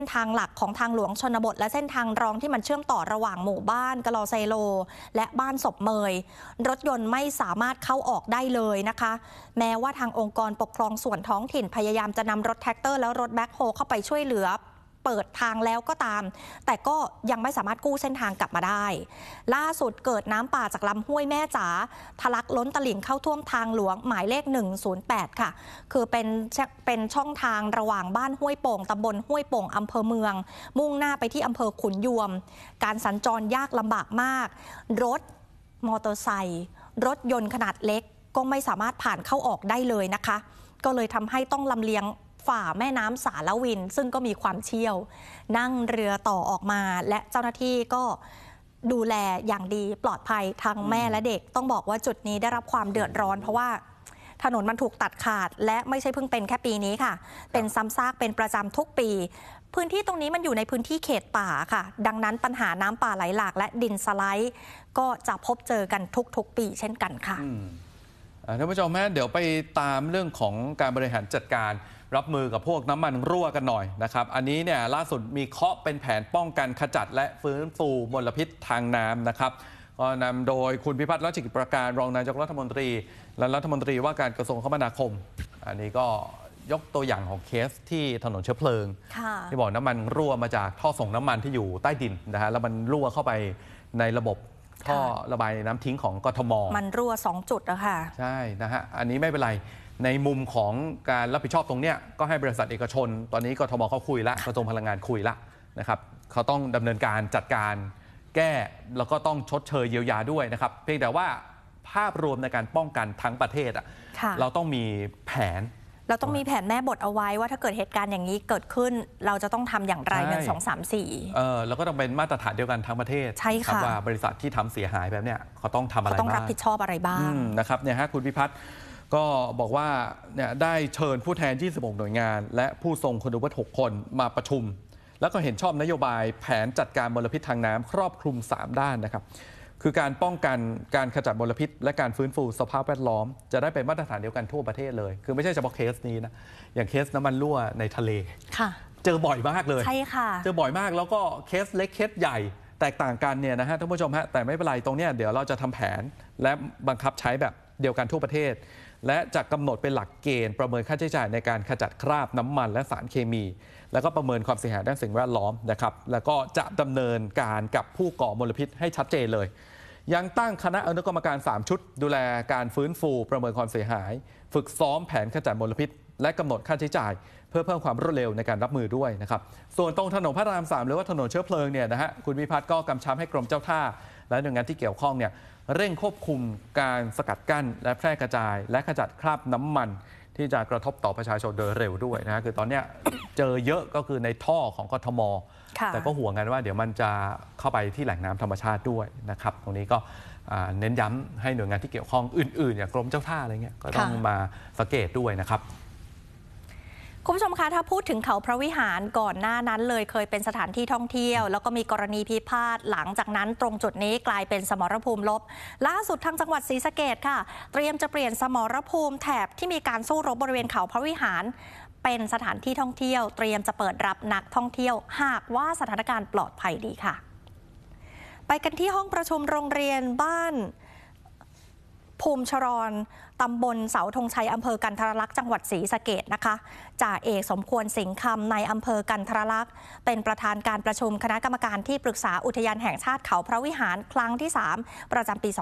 ทางหลักของทางหลวงชนบทและเส้นทางรองที่มันเชื่อมต่อระหว่างหมู่บ้านกะลอไซโลและบ้านศพเมยรถยนต์ไม่สามารถเข้าออกได้เลยนะคะแม้ว่าทางองค์กรปกครองส่วนท้องถิ่นพยายามจะนำรถแทรกเตอร์แล้วรถแบ็คโฮเข้าไปช่วยเหลือเปิดทางแล้วก็ตามแต่ก็ยังไม่สามารถกู้เส้นทางกลับมาได้ล่าสุดเกิดน้ำป่าจากลำห้วยแม่จ๋าทะลักล้นตลิ่งเข้าท่วมทางหลวงหมายเลข108ค่ะคือเป็นช่องทางระหว่างบ้านห้วยโป่งตำบลห้วยโป่งอำเภอเมืองมุ่งหน้าไปที่อำเภอขุนยวมการสัญจรยากลำบากมากรถมอเตอร์ไซค์รถยนต์ขนาดเล็กก็ไม่สามารถผ่านเข้าออกได้เลยนะคะก็เลยทำให้ต้องลำเลียงฝ่าแม่น้ำสารวินซึ่งก็มีความเชี่ยวนั่งเรือต่อออกมาและเจ้าหน้าที่ก็ดูแลอย่างดีปลอดภัยทั้งแม่และเด็กต้องบอกว่าจุดนี้ได้รับความเดือดร้อนเพราะว่าถนนมันถูกตัดขาดและไม่ใช่เพิ่งเป็นแค่ปีนี้ค่ะเป็นซ้ำซากเป็นประจำทุกปีพื้นที่ตรงนี้มันอยู่ในพื้นที่เขตป่าค่ะดังนั้นปัญหาน้ำป่าไหลหลากและดินสไลด์ก็จะพบเจอกันทุกปีเช่นกันค่ะท่านผู้ชมแม่เดี๋ยวไปตามเรื่องของการบริหารจัดการรับมือกับพวกน้ำมันรั่วกันหน่อยนะครับอันนี้เนี่ยล่าสุดมีเคาะเป็นแผนป้องกันขจัดและฟื้นฟูมลพิษทางน้ำนะครับก็นำโดยคุณพิพัฒน์รัชกิจประการรองนายกรัฐมนตรีและรัฐมนตรีว่าการกระทรวงคมนาคมอันนี้ก็ยกตัวอย่างของเคสที่ถนนเชื้อเพลิงที่บอกน้ำมันรั่วมาจากท่อส่งน้ำมันที่อยู่ใต้ดินนะฮะแล้วมันรั่วเข้าไปในระบบท่อระบายน้ำทิ้งของกทมมันรั่ว2จุดอะค่ะใช่นะฮะอันนี้ไม่เป็นไรในมุมของการรับผิดชอบตรงเนี้ยก็ให้บริษัทเอกชนตอนนี้กทมเขาคุยละกระทรวงพลังงานคุยละนะครับเขาต้องดำเนินการจัดการแก้แล้วก็ต้องชดเชยเยียวยาด้วยนะครับเพียงแต่ว่าภาพรวมในการป้องกันทั้งประเทศอ่ะเราต้องมีแผนเราต้องมีแผนแม่บทเอาไว้ว่าถ้าเกิดเหตุการณ์อย่างนี้เกิดขึ้นเราจะต้องทำอย่างไร1 2 3 4 แล้วก็ต้องเป็นมาตรฐานเดียวกันทั้งประเทศใช่ค่ะว่าบริษัทที่ทำเสียหายแบบเนี้ยเขาต้องทำอะไรบ้างเขาต้องรับผิดชอบอะไรบ้างนะครับเนี่ยฮะคุณพิพัฒน์ก็บอกว่าเนี่ยได้เชิญผู้แทน26หน่วยงานและผู้ทรงคุณวุฒิ6คนมาประชุมแล้วก็เห็นชอบนโยบายแผนจัดการมลพิษทางน้ำครอบคลุม3ด้านนะครับคือการป้องกันการขจัดมลพิษและการฟื้นฟูสภาพแวดล้อมจะได้เป็นมาตรฐานเดียวกันทั่วประเทศเลยคือไม่ใช่เฉพาะเคสนี้นะอย่างเคสน้ำมันรั่วในทะเลเจอบ่อยมากเลยใช่ค่ะเจอบ่อยมากแล้วก็เคสเล็กเคสใหญ่แตกต่างกันเนี่ยนะฮะท่านผู้ชมฮะแต่ไม่เป็นไรตรงเนี้ยเดี๋ยวเราจะทำแผนและบังคับใช้แบบเดียวกันทั่วประเทศและจะกำหนดเป็นหลักเกณฑ์ประเมินค่าใช้จ่ายในการขจัดคราบน้ำมันและสารเคมีแล้วก็ประเมินความเสียหายด้านสิ่งแวดล้อมนะครับแล้วก็จะดำเนินการกับผู้ก่อมลพิษให้ชัดเจนเลยยังตั้งคณะอนุกรรมการ3ชุดดูแลการฟื้นฟูประเมินความเสียหายฝึกซ้อมแผนขจัดมลพิษและกำหนดค่าใช้จ่ายเพื่อเพิ่มความรวดเร็วในการรับมือด้วยนะครับส่วนตรงถนนพระราม3หรือว่าถนนเชื้อเพลิงเนี่ยนะฮะคุณวิพัฒน์ก็กำชับให้กรมเจ้าท่าและหน่วยงานที่เกี่ยวข้องเนี่ยเร่งควบคุมการสกัดกั้นและแพร่กระจายและขจัดคราบน้ำมันที่จะกระทบต่อประชาชนโดยเร็วด้วยนะคือตอนนี้เจอเยอะก็คือในท่อของกทมแต่ก็ห่วงกันว่าเดี๋ยวมันจะเข้าไปที่แหล่งน้ำธรรมชาติด้วยนะครับตรงนี้ก็เน้นย้ำให้หน่วยงานที่เกี่ยวข้องอื่นๆอย่างกรมเจ้าท่าอะไรเงี้ยก็ต้องมาสังเกตด้วยนะครับคุณผู้ชมคะถ้าพูดถึงเขาพระวิหารก่อนหน้านั้นเลยเคยเป็นสถานที่ท่องเที่ยวแล้วก็มีกรณีพิพาทหลังจากนั้นตรงจุดนี้กลายเป็นสมรภูมิรบล่าสุดทางจังหวัดศรีสะเกษค่ะเตรียมจะเปลี่ยนสมรภูมิแถบที่มีการสู้รบบริเวณเขาพระวิหารเป็นสถานที่ท่องเที่ยวเตรียมจะเปิดรับนักท่องเที่ยวหากว่าสถานการณ์ปลอดภัยดีค่ะไปกันที่ห้องประชุมโรงเรียนบ้านภูมิชรอนตำบลเสาธงชัยอำเภอกันทรลักษณ์จังหวัดศรีสะเกษนะคะจ่าเอกสมควรสิงห์คำในอำเภอกันทรลักษณ์เป็นประธานการประชุมคณะกรรมการที่ปรึกษาอุทยานแห่งชาติเขาพระวิหารครั้งที่3ประจำปี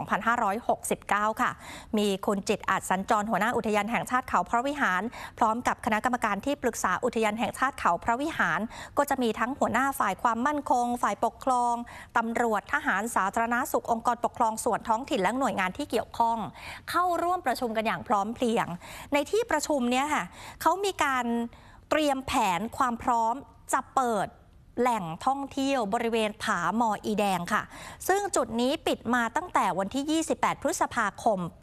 2569 ค่ะมีคุณจิตรอาจสัญจรหัวหน้าอุทยานแห่งชาติเขาพระวิหารพร้อมกับคณะกรรมการที่ปรึกษาอุทยานแห่งชาติเขาพระวิหารก็จะมีทั้งหัวหน้าฝ่ายความมั่นคงฝ่ายปกครองตำรวจทหารสาธารณสุของค์กรปกครองส่วนท้องถิ่นและหน่วยงานที่เกี่ยวข้องเข้าร่วมประชุมกันอย่างพร้อมเพรียงในที่ประชุมเนี่ยค่ะเขามีการเตรียมแผนความพร้อมจะเปิดแหล่งท่องเที่ยวบริเวณผาหมออีแดงค่ะซึ่งจุดนี้ปิดมาตั้งแต่วันที่ 28 พฤษภาคม ปี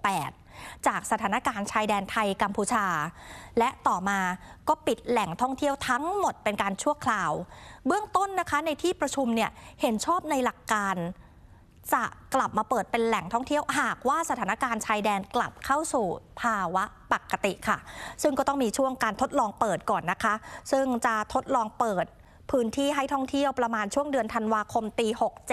68 จากสถานการณ์ชายแดนไทยกัมพูชาและต่อมาก็ปิดแหล่งท่องเที่ยวทั้งหมดเป็นการชั่วคราวเบื้องต้นนะคะในที่ประชุมเนี่ยเห็นชอบในหลักการจะกลับมาเปิดเป็นแหล่งท่องเที่ยวหากว่าสถานการณ์ชายแดนกลับเข้าสู่ภาวะปกติค่ะซึ่งก็ต้องมีช่วงการทดลองเปิดก่อนนะคะซึ่งจะทดลองเปิดพื้นที่ให้ท่องเที่ยวประมาณช่วงเดือนธันวาคมปี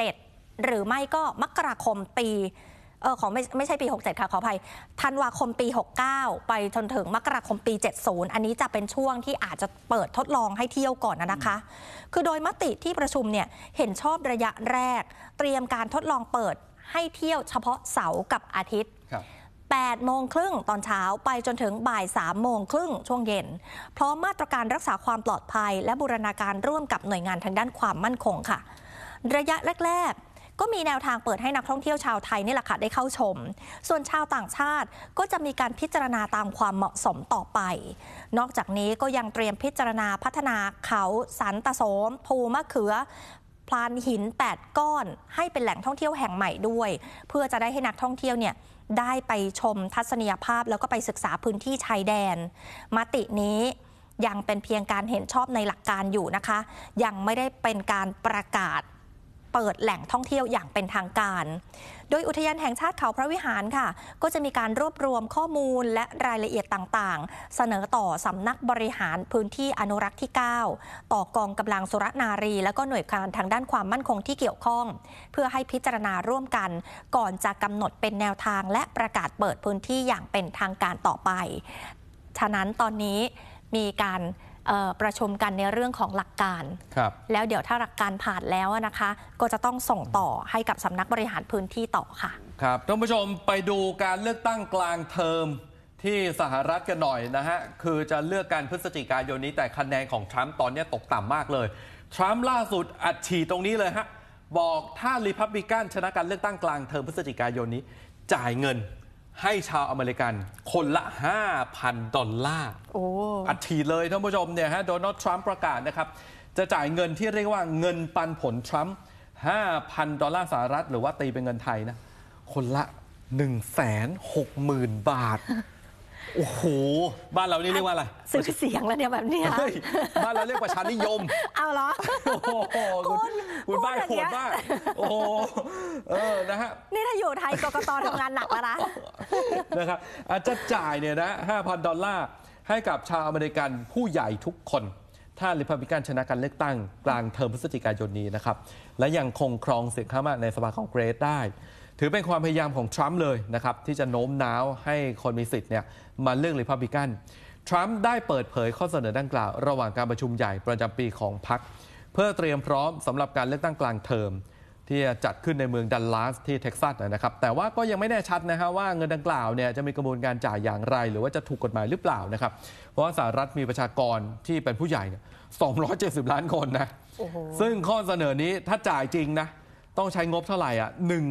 67หรือไม่ก็มกราคมปีไม่ใช่ปี67ค่ะขออภัยธันวาคมปี69ไปจนถึงมกราคมปี70อันนี้จะเป็นช่วงที่อาจจะเปิดทดลองให้เที่ยวก่อนนะคะคือโดยมติที่ประชุมเนี่ยเห็นชอบระยะแรกเตรียมการทดลองเปิดให้เที่ยวเฉพาะเสาร์กับอาทิตย์8 โมงครึ่งตอนเช้าไปจนถึงบ่าย 3 โมงครึ่งช่วงเย็นพร้อมมาตรการรักษาความปลอดภัยและบูรณาการร่วมกับหน่วยงานทางด้านความมั่นคงค่ะระยะแรกก็มีแนวทางเปิดให้นักท่องเที่ยวชาวไทยนี่แหละค่ะได้เข้าชมส่วนชาวต่างชาติก็จะมีการพิจารณาตามความเหมาะสมต่อไปนอกจากนี้ก็ยังเตรียมพิจารณาพัฒนาเขาสันตโสมภูมะเขือพลานหิน8 ก้อนให้เป็นแหล่งท่องเที่ยวแห่งใหม่ด้วยเพื่อจะได้ให้นักท่องเที่ยวเนี่ยได้ไปชมทัศนียภาพแล้วก็ไปศึกษาพื้นที่ชายแดนมตินี้ยังเป็นเพียงการเห็นชอบในหลักการอยู่นะคะยังไม่ได้เป็นการประกาศเปิดแหล่งท่องเที่ยวอย่างเป็นทางการโดยอุทยานแห่งชาติเขาพระวิหารค่ะก็จะมีการรวบรวมข้อมูลและรายละเอียดต่างๆเสนอต่อสำนักบริหารพื้นที่อนุรักษ์ที่ 9ต่อกองกำลังสุรนารีและก็หน่วยการทางด้านความมั่นคงที่เกี่ยวข้องเพื่อให้พิจารณาร่วมกันก่อนจะกำหนดเป็นแนวทางและประกาศเปิดพื้นที่อย่างเป็นทางการต่อไปฉะนั้นตอนนี้มีการประชุมกันในเรื่องของหลักการแล้วเดี๋ยวถ้าหลักการผ่านแล้วนะคะก็จะต้องส่งต่อให้กับสำนักบริหารพื้นที่ต่อค่ะครับท่านผู้ชมไปดูการเลือกตั้งกลางเทอมที่สหรัฐกันหน่อยนะฮะคือจะเลือกกันพฤศจิกายนนี้แต่คะแนนของทรัมป์ตอนนี้ตกต่ำมากเลยทรัมป์ล่าสุดอัดฉีดตรงนี้เลยฮะบอกถ้ารีพับลิกันชนะการเลือกตั้งกลางเทอมพฤศจิกายนนี้จ่ายเงินให้ชาวอเมริกันคนละ $5,000 อัดฉีดเลยท่านผู้ชมเนี่ยฮะโดนัลด์ทรัมป์ประกาศนะครับจะจ่ายเงินที่เรียกว่าเงินปันผลทรัมป์ $5,000 สหรัฐหรือว่าตีเป็นเงินไทยนะคนละ 160,000 บาทโอ้โหบ้านเรานี่เรียกว่าอะไรซื้อเสียงแล้วเนี่ยแบบนี้บ้านเราเรียกประชานิยมเอาเหรอคุณบ้านโหดมากโอ้นะฮะนี่ถ้าอยู่ไทยกกต.ทำงานหนักแล้วนะครับอาจจะจ่ายเนี่ยนะ$5,000ให้กับชาวอเมริกันผู้ใหญ่ทุกคนถ้าริพับลิกันชนะการเลือกตั้งกลางเทอมพฤศจิกายนนี้นะครับและยังคงครองเสียงข้างมากในสภาคองเกรสได้ถือเป็นความพยายามของทรัมป์เลยนะครับที่จะโน้มน้าวให้คนมีสิทธิ์เนี่ยมาเลือกริพับลิกันทรัมป์ได้เปิดเผยข้อเสนอดังกล่าวระหว่างการประชุมใหญ่ประจำปีของพรรคเพื่อเตรียมพร้อมสำหรับการเลือกตั้งกลางเทอมที่จะจัดขึ้นในเมืองดัลลัสที่เท็กซัสนะครับแต่ว่าก็ยังไม่แน่ชัดนะฮะว่าเงินดังกล่าวเนี่ยจะมีกระบวนการจ่ายอย่างไรหรือว่าจะถูกกฎหมายหรือเปล่านะครับเพราะว่าสหรัฐมีประชากรที่เป็นผู้ใหญ่270 ล้านคนนะซึ่งข้อเสนอนี้ถ้าจ่ายจริงนะต้องใช้งบเท่าไหร่อ่ะ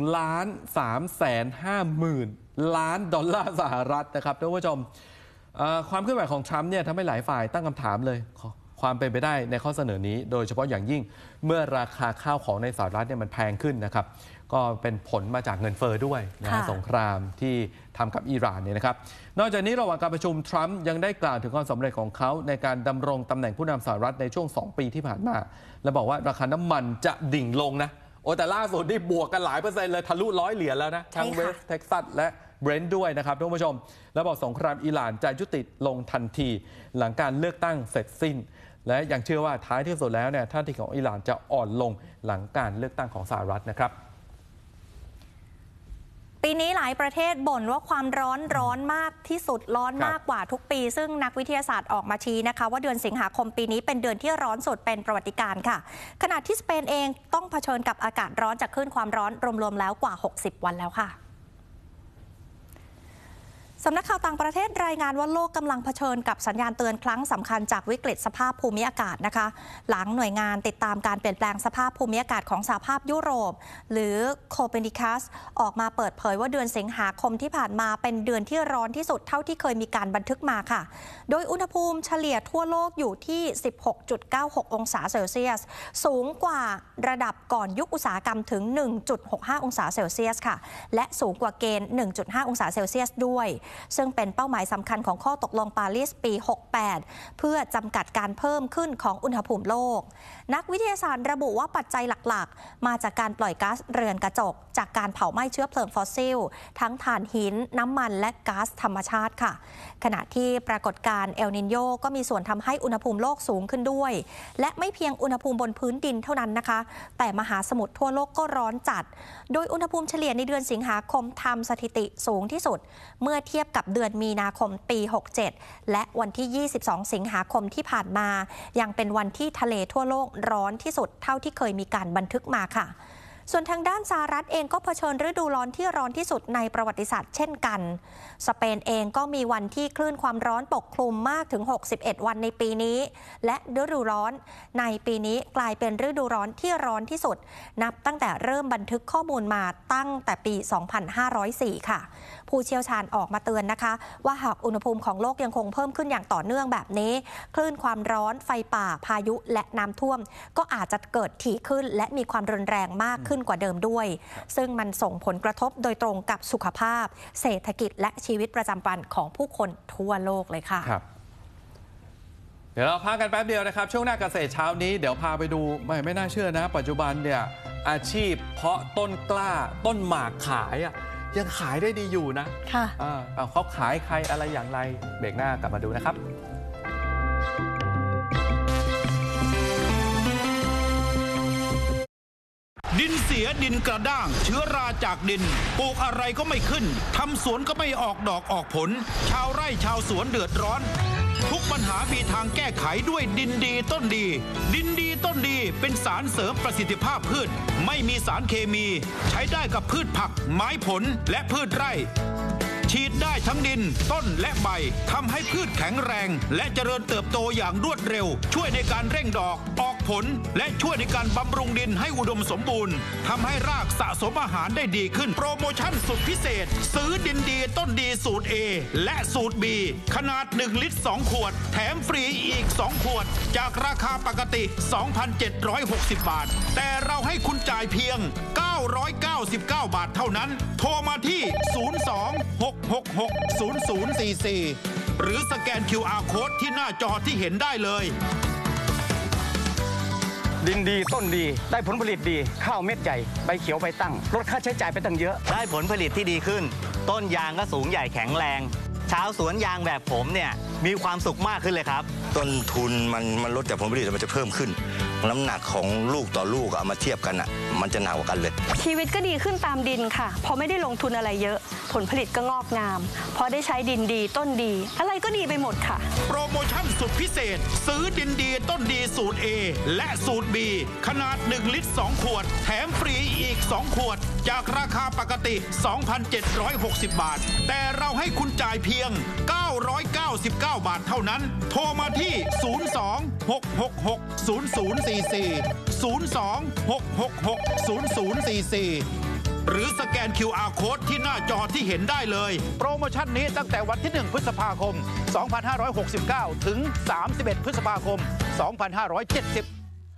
$1,350,000 ล้านสหรัฐนะครับท่านผู้ชมความเคลื่อนไหวของทรัมป์เนี่ยทำให้หลายฝ่ายตั้งคำถามเลยความเป็นไปได้ในข้อเสนอนี้โดยเฉพาะอย่างยิ่งเมื่อราคาข้าวของในสหรัฐเนี่ยมันแพงขึ้นนะครับก็เป็นผลมาจากเงินเฟ้อด้วยนะสงครามที่ทำกับอิหร่านเนี่ยนะครับนอกจากนี้ระหว่างการประชุมทรัมป์ยังได้กล่าวถึงความสำเร็จของเขาในการดำรงตำแหน่งผู้นำสหรัฐในช่วง2 ปีที่ผ่านมาและบอกว่าราคาน้ำมันจะดิ่งลงนะแต่ล่าสุดนี่บวกกันหลายเปอร์เซ็นต์เลยทะลุ$100แล้วนะทั้งเวสต์เท็กซัสและเบรนท์ด้วยนะครับท่านผู้ชมแล้วบอกสงครามอิหร่านจะยุติลงทันทีหลังการเลือกตั้งเสร็จสิ้นและยังเชื่อว่าท้ายที่สุดแล้วเนี่ยท่าทีของอิหร่านจะอ่อนลงหลังการเลือกตั้งของสหรัฐนะครับปีนี้หลายประเทศบ่นว่าความร้อนมากที่สุดร้อนมากกว่าทุกปีซึ่งนักวิทยาศาสตร์ออกมาชี้นะคะว่าเดือนสิงหาคมปีนี้เป็นเดือนที่ร้อนสุดเป็นประวัติการณ์ค่ะขณะที่สเปนเองต้องเผชิญกับอากาศร้อนจากคลื่นความร้อนรวมๆแล้วกว่า60 วันแล้วค่ะสำนักข่าวต่างประเทศรายงานว่าโลกกำลังเผชิญกับสัญญาณเตือนครั้งสำคัญจากวิกฤตสภาพภูมิอากาศนะคะหลังหน่วยงานติดตามการเปลี่ยนแปลงสภาพภูมิอากาศของสหภาพยุโรปหรือโคเปนิคัสออกมาเปิดเผยว่าเดือนสิงหาคมที่ผ่านมาเป็นเดือนที่ร้อนที่สุดเท่าที่เคยมีการบันทึกมาค่ะโดยอุณหภูมิเฉลี่ยทั่วโลกอยู่ที่ 16.96 องศาเซลเซียสสูงกว่าระดับก่อนยุคอุตสาหกรรมถึง 1.65 องศาเซลเซียสค่ะและสูงกว่าเกณฑ์ 1.5 องศาเซลเซียสด้วยซึ่งเป็นเป้าหมายสำคัญของข้อตกลงปารีสปี 68 เพื่อจำกัดการเพิ่มขึ้นของอุณหภูมิโลกนักวิทยาศาสตร์ระบุว่าปัจจัยหลักๆมาจากการปล่อยก๊าซเรือนกระจกจากการเผาไหม้เชื้อเพลิงฟอสซิลทั้งถ่านหินน้ำมันและก๊าซธรรมชาติค่ะขณะที่ปรากฏการณ์เอลนิโญก็มีส่วนทำให้อุณหภูมิโลกสูงขึ้นด้วยและไม่เพียงอุณหภูมิบนพื้นดินเท่านั้นนะคะแต่มหาสมุทรทั่วโลกก็ร้อนจัดโดยอุณหภูมิเฉลี่ยในเดือนสิงหาคมทำสถิติสูงที่สุดเมื่อเทียบกับเดือนมีนาคมปี 67 และวันที่ 22 สิงหาคมที่ผ่านมายังเป็นวันที่ทะเลทั่วโลกร้อนที่สุดเท่าที่เคยมีการบันทึกมาค่ะส่วนทางด้านสหรัฐเองก็เผชิญฤดูร้อนที่ร้อนที่สุดในประวัติศาสตร์เช่นกันสเปนเองก็มีวันที่คลื่นความร้อนปกคลุมมากถึง61วันในปีนี้และฤดูร้อนในปีนี้กลายเป็นฤดูร้อนที่ร้อนที่สุดนับตั้งแต่เริ่มบันทึกข้อมูลมาตั้งแต่ปี 2504 ค่ะผู้เชี่ยวชาญออกมาเตือนนะคะว่าหากอุณหภูมิของโลกยังคงเพิ่มขึ้นอย่างต่อเนื่องแบบนี้คลื่นความร้อนไฟป่าพายุและน้ำท่วมก็อาจจะเกิดถี่ขึ้นและมีความรุนแรงมากขึ้นกว่าเดิมด้วยซึ่งมันส่งผลกระทบโดยตรงกับสุขภาพเศรษฐกิจและชีวิตประจำวันของผู้คนทั่วโลกเลยค่ะครับเดี๋ยวเราพักกันแป๊บเดียวนะครับช่วงหน้าเกษตรเช้านี้เดี๋ยวพาไปดูไม่น่าเชื่อนะปัจจุบันเนี่ยอาชีพเพาะต้นกล้าต้นหมากขายยังขายได้ดีอยู่นะค่ะเขาขายใครอะไรอย่างไรเบรกหน้ากลับมาดูนะครับดินเสียดินกระด้างเชื้อราจากดินปลูกอะไรก็ไม่ขึ้นทำสวนก็ไม่ออกดอกออกผลชาวไร่ชาวสวนเดือดร้อนทุกปัญหามีทางแก้ไขด้วยดินดีต้นดีดินดีต้นดีเป็นสารเสริมประสิทธิภาพพืชไม่มีสารเคมีใช้ได้กับพืชผักไม้ผลและพืชไร่ฉีดได้ทั้งดินต้นและใบทำให้พืชแข็งแรงและเจริญเติบโตอย่างรวดเร็วช่วยในการเร่งดอกออกผลและช่วยในการบำรุงดินให้อุดมสมบูรณ์ทำให้รากสะสมอาหารได้ดีขึ้นโปรโมชั่นสุดพิเศษซื้อดินดีต้นดีสูตร A และสูตร B ขนาด1ลิตร2ขวดแถมฟรีอีก2ขวดจากราคาปกติ 2,760 บาทแต่เราให้คุณจ่ายเพียง999 บาทเท่านั้นโทรมาที่02-666-0044หรือสแกน QR Code ที่หน้าจอที่เห็นได้เลยดินดีต้นดีได้ผลผลิตดีข้าวเม็ดใหญ่ใบเขียวใบตั้งลดค่าใช้จ่ายไปตั้งเยอะได้ผลผลิตที่ดีขึ้นต้นยางก็สูงใหญ่แข็งแรงชาวสวนยางแบบผมเนี่ยมีความสุขมากขึ้นเลยครับต้นทุนมันลดแต่ผลผลิตมันจะเพิ่มขึ้นน้ำหนักของลูกต่อลูกเอามาเทียบกันมันจะหนักกว่ากันเลยชีวิตก็ดีขึ้นตามดินค่ะพอไม่ได้ลงทุนอะไรเยอะผลผลิตก็งอกงามพอได้ใช้ดินดีต้นดีอะไรก็ดีไปหมดค่ะโปรโมชั่นสุดพิเศษซื้อดินดีต้นดีสูตร A และสูตร B ขนาด1ลิตร2ขวดแถมฟรีอีก2ขวดจากราคาปกติ 2,760 บาทแต่เราให้คุณจ่ายเพียง999 บาทเท่านั้นโทรมาที่ 02-666-0044 หรือสแกน QR Code ที่หน้าจอที่เห็นได้เลยโปรโมชั่นนี้ตั้งแต่วันที่1พฤษภาคม 2569 ถึง 31 พฤษภาคม 2570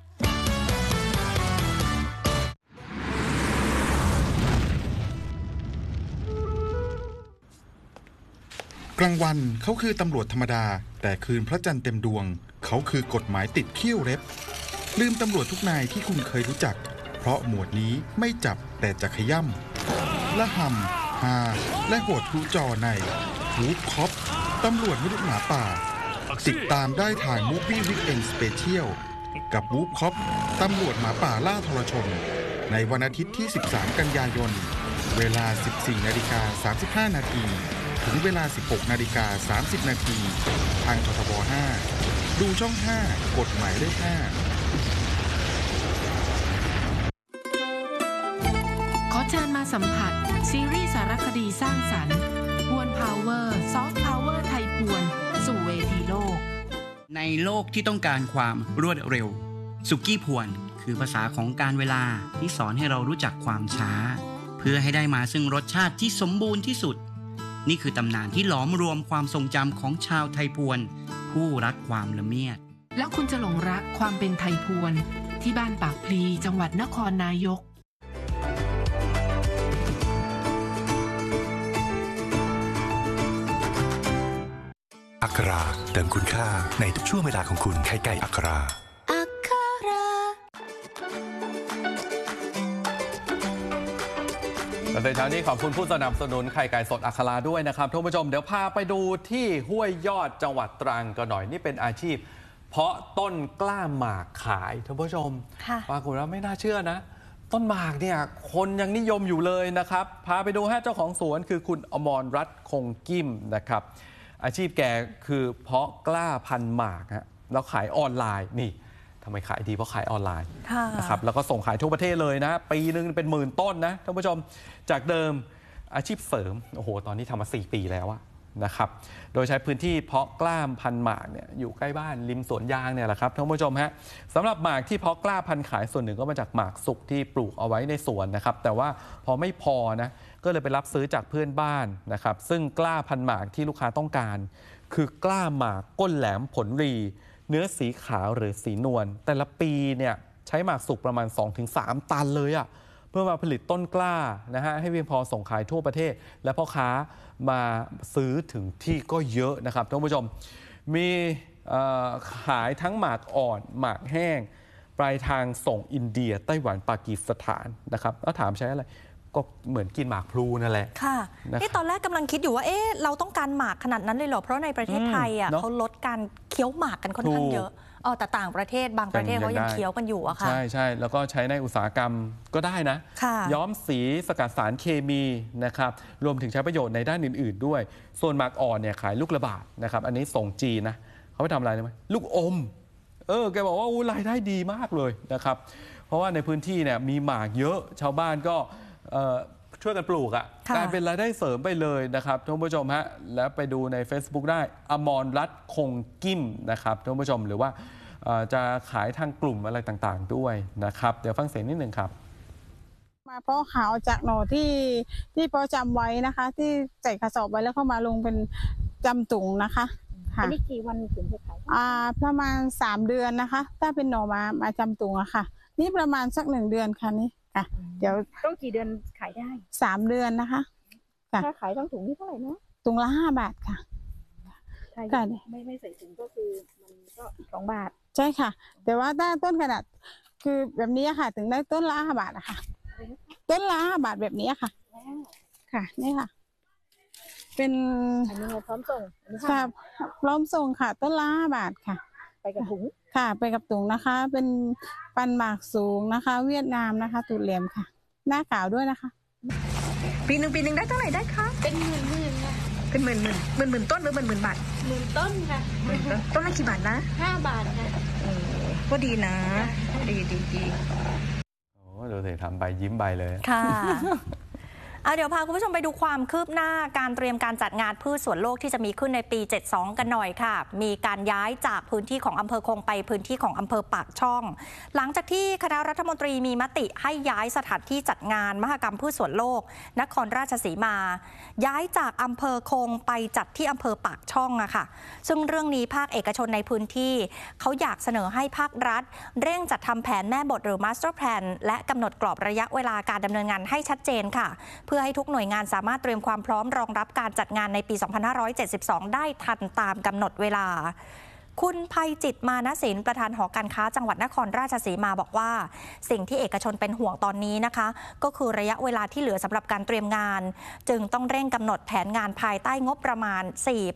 กลางวันเขาคือตำรวจธรรมดาแต่คืนพระจันทร์เต็มดวงเขาคือกฎหมายติดเขี้ยวเล็บลืมตำรวจทุกนายที่คุณเคยรู้จักเพราะหมวดนี้ไม่จับแต่จะขย่ำและห่ำฮาและโหดทุจอในวูฟคอปตำรวจมนุษย์หมาป่าติดตามได้ทางมูฟวี่วิกเอนด์สเปเชียลกับวูฟคอปตำรวจหมาป่าล่าทรชนในวันอาทิตย์ที่13กันยายนเวลา 14:35 นาทีถึงเวลา 16:30 นาทีทางททบ 5ดูช่อง 5 กฎหมายเลข 5ขอเชิญมาสัมผัสซีรีส์สารคดีสร้างสรรค์พวนพาวเวอร์ซอฟต์พาวเวอร์ไทยพวนสู่เวทีโลกในโลกที่ต้องการความรวดเร็วสุกี้พวนคือภาษาของการเวลาที่สอนให้เรารู้จักความช้าเพื่อให้ได้มาซึ่งรสชาติที่สมบูรณ์ที่สุดนี่คือตำนานที่หลอมรวมความทรงจำของชาวไทยพวนผู้รักความละเมียดแล้วคุณจะหลงรักความเป็นไทยพวนที่บ้านปากพลีจังหวัดนครนายกคราเติมคุณค่าในทุกช่วงเวลาของคุณไข่ไก่อัคราในเช้านี้ขอบคุณผู้สนับสนุนไข่ไก่สดอัคราด้วยนะครับท่านผู้ชมเดี๋ยวพาไปดูที่ห้วยยอดจังหวัดตรังกันหน่อยนี่เป็นอาชีพเพาะต้นกล้าหมากขายท่านผู้ชมปรากฏว่าไม่น่าเชื่อนะต้นหมากเนี่ยคนยังนิยมอยู่เลยนะครับพาไปดูเจ้าของสวนคือคุณอมรรัตน์คงกิ้มนะครับอาชีพแกคือเพาะกล้าพันธุ์หมากแล้วขายออนไลน์นี่ทำไมขายดีเพราะขายออนไลน์นะครับแล้วก็ส่งขายทั่วประเทศเลยนะปีนึงเป็นหมื่นต้นนะท่านผู้ชมจากเดิมอาชีพเสริมโอ้โหตอนนี้ทำมา4 ปีแล้วนะครับโดยใช้พื้นที่เพาะกล้าพันธุ์หมากเนี่ยอยู่ใกล้บ้านริมสวนยางเนี่ยแหละครับท่านผู้ชมสำหรับหมากที่เพาะกล้าพันธุ์ขายส่วนหนึ่งก็มาจากหมากสุกที่ปลูกเอาไว้ในสวนนะครับแต่ว่าพอไม่พอนะก็เลยไปรับซื้อจากเพื่อนบ้านนะครับซึ่งกล้าพันธุ์หมากที่ลูกค้าต้องการคือกล้าหมากก้นแหลมผลรีเนื้อสีขาวหรือสีนวลแต่ละปีเนี่ยใช้หมากสุกประมาณ 2-3 ตันเลยเพื่อมาผลิตต้นกล้าให้เพียงพอส่งขายทั่วประเทศและพ่อค้ามาซื้อถึงที่ก็เยอะนะครับท่านผู้ชมมีขายทั้งหมากอ่อนหมากแห้งปลายทางส่งอินเดียไต้หวันปากีสถานนะครับแล้วถามใช้อะไรก็เหมือนกินหมากพลูนั่นแหละค่ะนี่ตอนแรกกำลังคิดอยู่ว่าเราต้องการหมากขนาดนั้นเลยเหรอเพราะในประเทศไทยเขาลดการเคี้ยวหมากกันค่อนข้างเยอะแต่ต่างประเทศบางประเทศเขายังเคี้ยวกันอยู่ค่ะใช่แล้วก็ใช้ในอุตสาหกรรมก็ได้นะย้อมสีสกัดสารเคมีนะครับรวมถึงใช้ประโยชน์ในด้านอื่นๆด้วยส่วนหมากอ่อนเนี่ยขายลูกละบาทนะครับอันนี้ส่งจีนนะเขาไปทำอะไรรู้ไหมลูกอมแกบอกว่ารายได้ดีมากเลยนะครับเพราะว่าในพื้นที่เนี่ยมีหมากเยอะชาวบ้านก็ช่วยกันปลูกกลายเป็นรายได้เสริมไปเลยนะครับท่านผู้ชมแล้วไปดูใน Facebook ได้อมรรัตน์คงกิ้มนะครับท่านผู้ชมหรือว่าจะขายทางกลุ่มอะไรต่างๆด้วยนะครับเดี๋ยวฟังเสียงนิดหนึ่งครับมาเพาะขาวจากหน่อที่เพาะจำไว้นะคะที่ใส่กระสอบไว้แล้วเข้ามาลงเป็นจำตุ่งนะคะอันนี้กี่วันถึงจะขายประมาณ3 เดือนนะคะถ้าเป็นหน่อมาจำตุ่งค่ะนี่ประมาณสัก1 เดือนค่ะนี่ค่ะเดี๋ยวต้องกี่เดือนขายได้ 3 เดือนนะคะถ้าขายทั้งถุงนี่เท่าไหร่นะถุงละ5 บาทค่ะค่ะไม่ใส่ถุงก็คือมันก็2 บาทใช่ค่ะแต่ว่าถ้าต้นขนาดคือแบบนี้ค่ะถึงได้ต้นละ5 บาทนะคะต้นละ5 บาทแบบนี้ค่ะค่ะนี่ค่ะเป็นอันนี้พร้อมส่งค่ะพร้อมส่งค่ะต้นละ5 บาทค่ะไปกับถุงค่ะไปกับถุงนะคะเป็นปันหมากสูงนะคะเวียดนามนะคะตูดเหลี่ยมค่ะหน้าขาวด้วยนะคะปีหนึ่งได้เท่าไหร่ได้คะเป็นหมื่นค่ะเป็นหมื่นต้นหรือหมื่นบาท 10,000 ต้นค่ะต้นละกี่บาทนะ 5 บาทค่ะก็ดีนะดีโอ้ดูสิทำใบยิ้มใบเลยค่ะเดี๋ยวพาคุณผู้ชมไปดูความคืบหน้าการเตรียมการจัดงานพืชสวนโลกที่จะมีขึ้นในปี 72 กันหน่อยค่ะมีการย้ายจากพื้นที่ของอำเภอคงไปพื้นที่ของอำเภอปากช่องหลังจากที่คณะรัฐมนตรีมีมติให้ย้ายสถานที่จัดงานมหกรรมพืชสวนโลกนครราชสีมาย้ายจากอำเภอคงไปจัดที่อำเภอปากช่องค่ะซึ่งเรื่องนี้ภาคเอกชนในพื้นที่เขาอยากเสนอให้ภาครัฐเร่งจัดทำแผนแม่บทหรือ Master Plan และกำหนดกรอบระยะเวลาการดำเนินงานให้ชัดเจนค่ะเพื่อให้ทุกหน่วยงานสามารถเตรียมความพร้อมรองรับการจัดงานในปี 2572 ได้ทันตามกำหนดเวลาคุณภัยจิตมานศิลป์ประธานหอการค้าจังหวัดนครราชสีมาบอกว่าสิ่งที่เอกชนเป็นห่วงตอนนี้นะคะก็คือระยะเวลาที่เหลือสำหรับการเตรียมงานจึงต้องเร่งกำหนดแผนงานภายใต้งบประมาณ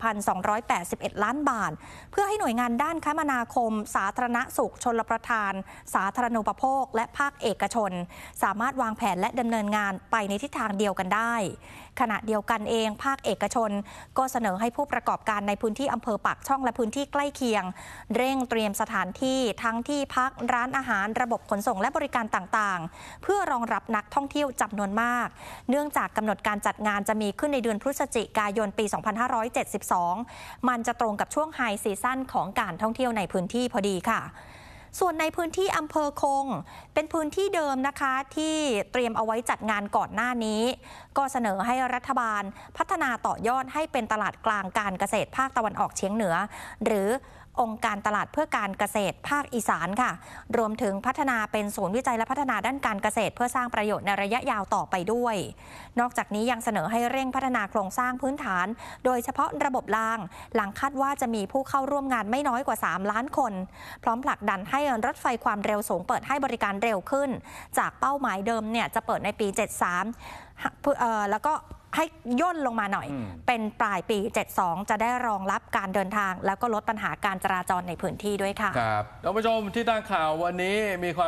4,281 ล้านบาทเพื่อให้หน่วยงานด้านคมนาคมสาธารณสุขชลประทานสาธารณูปโภคและภาคเอกชนสามารถวางแผนและดำเนินงานไปในทิศทางเดียวกันได้ขณะเดียวกันเองภาคเอกชนก็เสนอให้ผู้ประกอบการในพื้นที่อำเภอปากช่องและพื้นที่ใกล้เคียงเร่งเตรียมสถานที่ทั้งที่พักร้านอาหารระบบขนส่งและบริการต่างๆเพื่อรองรับนักท่องเที่ยวจำนวนมากเนื่องจากกำหนดการจัดงานจะมีขึ้นในเดือนพฤศจิกายนปี 2572 มันจะตรงกับช่วงไฮซีซั่นของการท่องเที่ยวในพื้นที่พอดีค่ะส่วนในพื้นที่อำเภอคงเป็นพื้นที่เดิมนะคะที่เตรียมเอาไว้จัดงานก่อนหน้านี้ก็เสนอให้รัฐบาลพัฒนาต่อยอดให้เป็นตลาดกลางการเกษตรภาคตะวันออกเฉียงเหนือหรือองค์การตลาดเพื่อการเกษตรภาคอีสานค่ะรวมถึงพัฒนาเป็นศูนย์วิจัยและพัฒนาด้านการเกษตรเพื่อสร้างประโยชน์ในระยะยาวต่อไปด้วยนอกจากนี้ยังเสนอให้เร่งพัฒนาโครงสร้างพื้นฐานโดยเฉพาะระบบรางหลังคาดว่าจะมีผู้เข้าร่วมงานไม่น้อยกว่า3 ล้านคนพร้อมผลักดันให้รถไฟความเร็วสูงเปิดให้บริการเร็วขึ้นจากเป้าหมายเดิมเนี่ยจะเปิดในปี 73แล้วก็ให้ย่นลงมาหน่อยเป็นปลายปี 72จะได้รองรับการเดินทางแล้วก็ลดปัญหาการจราจรในพื้นที่ด้วยค่ะครับท่านผู้ชมที่ตั้งข่าววันนี้มีความ